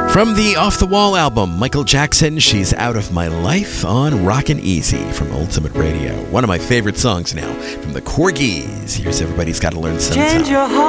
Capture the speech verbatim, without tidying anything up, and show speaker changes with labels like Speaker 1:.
Speaker 1: From the Off the Wall album, Michael Jackson, She's Out of My Life on Rockin' Easy from Ultimate Radio. One of my favorite songs now from the Corgis. Here's Everybody's Gotta Learn Sometime.